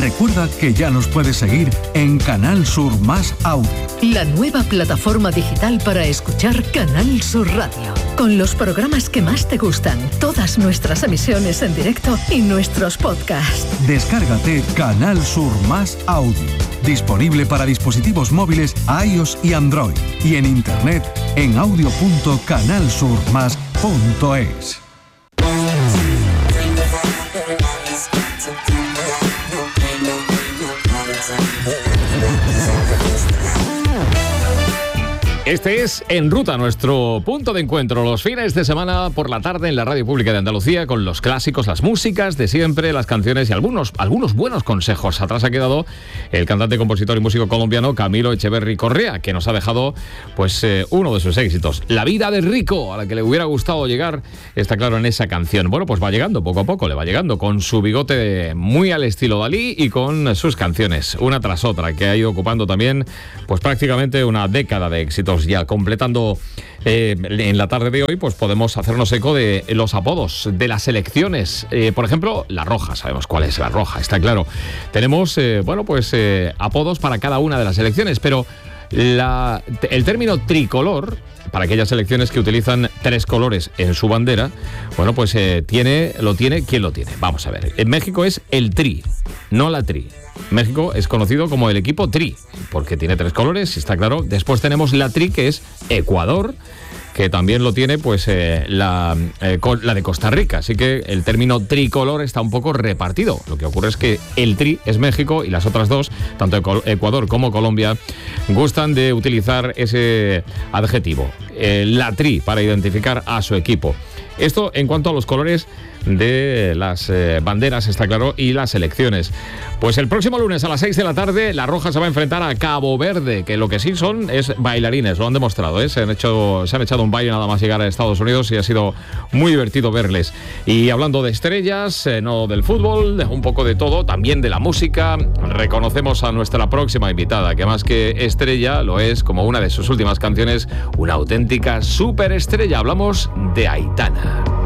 Recuerda que ya nos puedes seguir en Canal Sur Más Audio. La nueva plataforma digital para escuchar Canal Sur Radio. Con los programas que más te gustan, todas nuestras emisiones en directo y nuestros podcasts. Descárgate Canal Sur Más Audio. Disponible para dispositivos móviles iOS y Android. Y en internet en audio.canalsurmas.es. Este es En Ruta, nuestro punto de encuentro los fines de semana por la tarde en la Radio Pública de Andalucía, con los clásicos, las músicas de siempre, las canciones y algunos buenos consejos. Atrás ha quedado el cantante, compositor y músico colombiano Camilo Echeverry Correa, que nos ha dejado pues uno de sus éxitos, La vida de rico, a la que le hubiera gustado llegar, está claro en esa canción. Bueno, pues va llegando, poco a poco le va llegando, con su bigote muy al estilo Dalí y con sus canciones, una tras otra, que ha ido ocupando también pues prácticamente una década de éxitos. Ya completando en la tarde de hoy, pues podemos hacernos eco de los apodos de las selecciones. Por ejemplo, La Roja, sabemos cuál es La Roja, está claro. Tenemos, apodos para cada una de las selecciones, pero el término tricolor, para aquellas selecciones que utilizan 3 colores en su bandera, bueno, pues ¿quién lo tiene? Vamos a ver. En México es el Tri, no la Tri. México es conocido como el equipo Tri, porque tiene 3 colores, está claro. Después tenemos la Tri, que es Ecuador, que también lo tiene pues la de Costa Rica. Así que el término tricolor está un poco repartido. Lo que ocurre es que el Tri es México y las otras dos, tanto Ecuador como Colombia, gustan de utilizar ese adjetivo, la Tri, para identificar a su equipo. Esto en cuanto a los colores de las banderas, está claro, y las selecciones. Pues el próximo lunes a las 6 de la tarde, La Roja se va a enfrentar a Cabo Verde, que lo que sí son es bailarines, lo han demostrado, ¿eh? Se han echado un baile nada más llegar a Estados Unidos y ha sido muy divertido verles. Y hablando de estrellas, no del fútbol, un poco de todo, también de la música, reconocemos a nuestra próxima invitada, que más que estrella lo es, como una de sus últimas canciones, una auténtica superestrella. Hablamos de Aitana.